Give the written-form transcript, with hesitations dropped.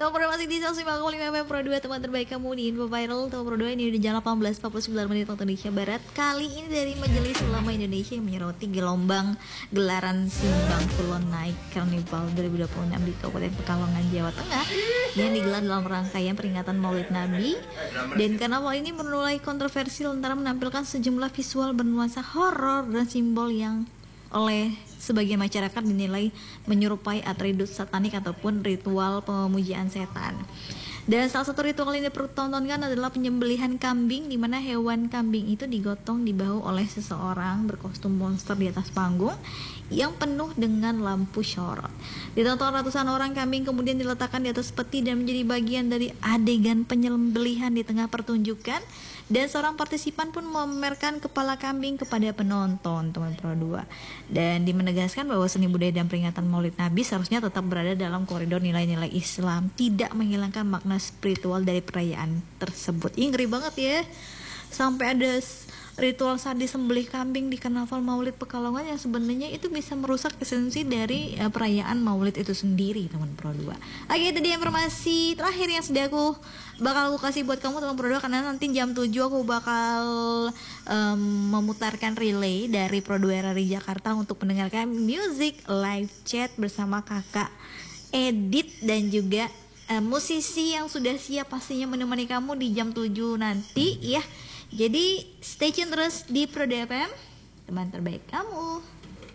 Teman Pro masih di 105,5 FM Pro 2, teman terbaik kamu di Info Viral. Teman Pro 2 ini udah jam 18.49 menit waktu Indonesia Barat. Kali ini dari Majelis Ulama Indonesia yang menyoroti gelombang gelaran Simbang Kulon Naik Karnival 2026 di Kabupaten Pekalongan, Jawa Tengah yang digelar dalam rangkaian peringatan Maulid Nabi. Dan karnaval ini menuai kontroversi lantaran menampilkan sejumlah visual bernuansa horor dan simbol yang oleh sebagian masyarakat dinilai menyerupai atribut satanik ataupun ritual pemujaan setan. Dan salah satu ritual yang dipertontonkan adalah penyembelihan kambing, di mana hewan kambing itu digotong di bahu oleh seseorang berkostum monster di atas panggung yang penuh dengan lampu sorot. Ditonton ratusan orang, kambing kemudian diletakkan di atas peti dan menjadi bagian dari adegan penyembelihan di tengah pertunjukan. Dan seorang partisipan pun memamerkan kepala kambing kepada penonton, teman Pro 2. Dan menegaskan bahwa seni budaya dan peringatan Maulid Nabi seharusnya tetap berada dalam koridor nilai-nilai Islam, tidak menghilangkan makna spiritual dari perayaan tersebut. Ih, ngeri banget ya. Sampai ada ritual sadis sembelih kambing di karnaval Maulid Pekalongan yang sebenarnya itu bisa merusak esensi dari perayaan Maulid itu sendiri, teman Pro 2. Oke, itu dia informasi terakhir yang sudah bakal aku kasih buat kamu, teman Pro 2, karena nanti jam 7 aku bakal memutarkan relay dari Pro 2 RRI Jakarta untuk mendengarkan music live chat bersama kakak Edit dan juga musisi yang sudah siap pastinya menemani kamu di jam 7 nanti ya. Jadi stay tune terus di Pro 2 FM, teman terbaik kamu.